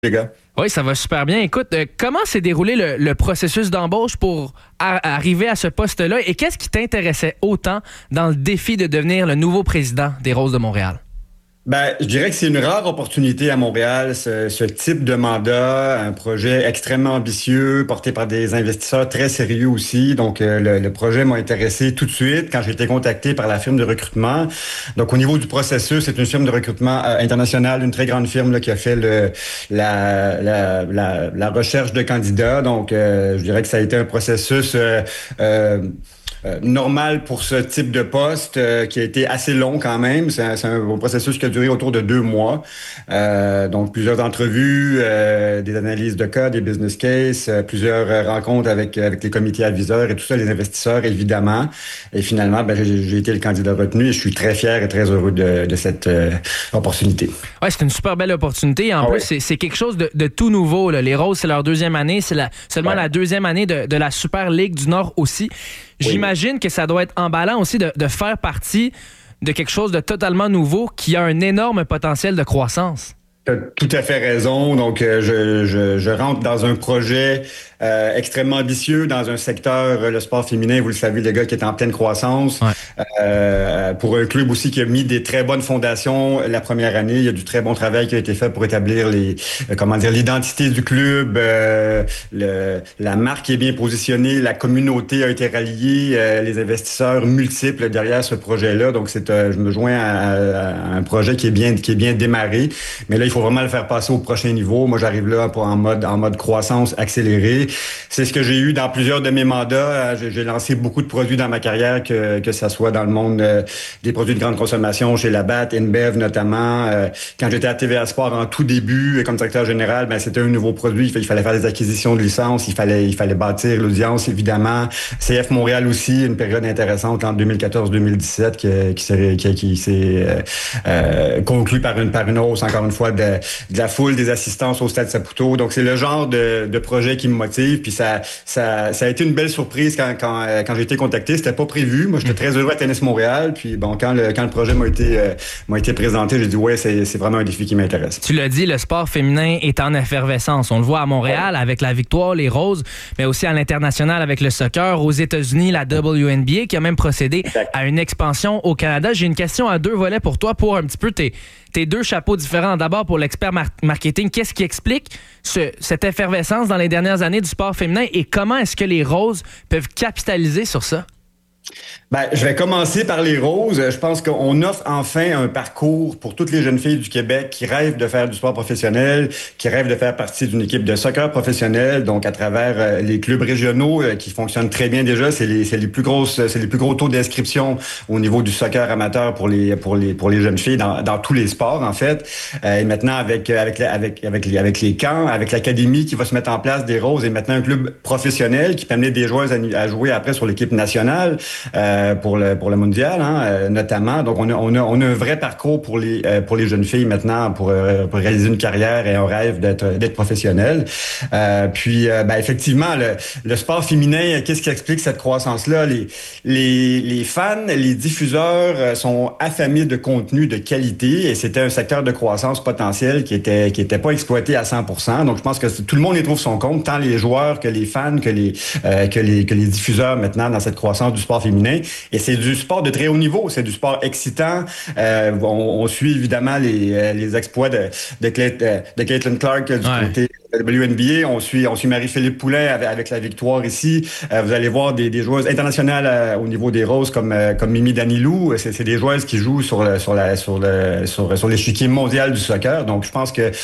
Les gars. Oui, ça va super bien. Écoute, comment s'est déroulé le processus d'embauche pour arriver à ce poste-là et qu'est-ce qui t'intéressait autant dans le défi de devenir le nouveau président des Roses de Montréal? Ben, je dirais que c'est une rare opportunité à Montréal, ce type de mandat, un projet extrêmement ambitieux, porté par des investisseurs très sérieux aussi. Donc, le projet m'a intéressé tout de suite quand j'ai été contacté par la firme de recrutement. Donc, au niveau du processus, c'est une firme de recrutement internationale, une très grande firme là, qui a fait la recherche de candidats. Donc, je dirais que ça a été un processus normal pour ce type de poste qui a été assez long quand même. C'est un processus qui a duré autour de 2 mois. Donc, plusieurs entrevues, des analyses de cas, des business cases, plusieurs rencontres avec les comités aviseurs et tout ça, les investisseurs, évidemment. Et finalement, j'ai été le candidat retenu et je suis très fier et très heureux de cette opportunité. Oui, c'est une super belle opportunité. En plus, c'est quelque chose de tout nouveau, là. Les Roses, c'est leur deuxième année. C'est seulement la deuxième année de la Super Ligue du Nord aussi. J'imagine que ça doit être emballant aussi de faire partie de quelque chose de totalement nouveau qui a un énorme potentiel de croissance. Tu as tout à fait raison. Donc, je rentre dans un projet extrêmement ambitieux dans un secteur, le sport féminin, vous le savez, les gars, qui est en pleine croissance. Ouais. Pour un club aussi qui a mis des très bonnes fondations la première année. Il y a du très bon travail qui a été fait pour établir l'identité du club. La marque est bien positionnée. La communauté a été ralliée. Les investisseurs multiples derrière ce projet-là. Donc, je me joins à un projet qui est bien démarré. Mais là, il faut vraiment le faire passer au prochain niveau. Moi, j'arrive là en mode croissance accélérée. C'est ce que j'ai eu dans plusieurs de mes mandats. J'ai lancé beaucoup de produits dans ma carrière, que ça soit dans le monde des produits de grande consommation, chez Labatt, InBev notamment. Quand j'étais à TVA Sport en tout début, comme directeur général, c'était un nouveau produit. Il fallait faire des acquisitions de licences. Il fallait bâtir l'audience, évidemment. CF Montréal aussi, une période intéressante entre 2014-2017 qui s'est conclue par une hausse, encore une fois, de la foule, des assistances au Stade Saputo. Donc, c'est le genre de projet qui me motive. Puis ça a été une belle surprise quand j'ai été contacté. C'était pas prévu. Moi, j'étais très heureux à Tennis Montréal. Puis bon, quand le projet m'a été présenté, j'ai dit ouais, c'est vraiment un défi qui m'intéresse. Tu l'as dit, le sport féminin est en effervescence. On le voit à Montréal avec la victoire, les Roses, mais aussi à l'international avec le soccer. Aux États-Unis, la WNBA qui a même procédé à une expansion au Canada. J'ai une question à 2 volets pour toi pour un petit peu tes 2 chapeaux différents. D'abord, pour l'expert marketing, qu'est-ce qui explique cette effervescence dans les dernières années du sport féminin et comment est-ce que les Roses peuvent capitaliser sur ça? Je vais commencer par les Roses. Je pense qu'on offre enfin un parcours pour toutes les jeunes filles du Québec qui rêvent de faire du sport professionnel, qui rêvent de faire partie d'une équipe de soccer professionnel. Donc, à travers les clubs régionaux qui fonctionnent très bien déjà, c'est les plus gros taux d'inscription au niveau du soccer amateur pour les jeunes filles dans tous les sports en fait. Et maintenant avec les camps, avec l'académie qui va se mettre en place des Roses et maintenant un club professionnel qui peut amener des joueuses à jouer après sur l'équipe nationale. Pour le mondial, notamment. Donc, on a un vrai parcours pour les jeunes filles maintenant pour réaliser une carrière et un rêve d'être professionnel. Puis, effectivement, le sport féminin, qu'est-ce qui explique cette croissance-là? Les fans, les diffuseurs sont affamés de contenu de qualité et c'était un secteur de croissance potentiel qui était pas exploité à 100%. Donc, je pense que tout le monde y trouve son compte, tant les joueurs que les fans, que les diffuseurs maintenant dans cette croissance du sport féminin. Et c'est du sport de très haut niveau, c'est du sport excitant. On suit évidemment les exploits de Caitlin Clark du côté WNBA. On suit Marie-Philippe Poulin avec la victoire ici. Vous allez voir des joueuses internationales au niveau des Roses comme Mimi Danilou. C'est des joueuses qui jouent sur l'échiquier mondial du soccer. Donc je pense que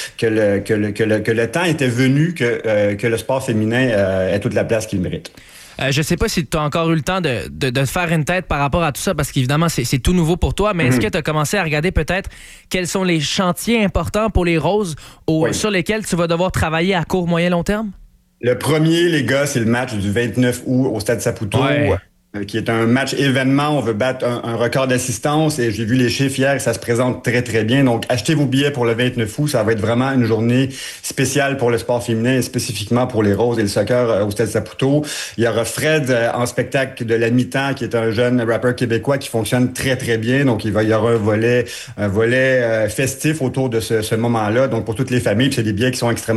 le temps était venu que le sport féminin ait toute la place qu'il mérite. Je sais pas si tu as encore eu le temps de te faire une tête par rapport à tout ça, parce qu'évidemment, c'est tout nouveau pour toi, mais est-ce que tu as commencé à regarder peut-être quels sont les chantiers importants pour les Roses sur lesquels tu vas devoir travailler à court, moyen, long terme? Le premier, les gars, c'est le match du 29 août au Stade Saputo. Ouais. qui est un match événement. On veut battre un record d'assistance et j'ai vu les chiffres hier, ça se présente très, très bien. Donc, achetez vos billets pour le 29 août. Ça va être vraiment une journée spéciale pour le sport féminin et spécifiquement pour les Roses et le soccer au Stade Saputo. Il y aura Fred en spectacle de la mi-temps, qui est un jeune rappeur québécois qui fonctionne très, très bien. Donc, il y aura un volet festif autour de ce moment-là. Donc, pour toutes les familles, puis c'est des billets qui sont extrêmement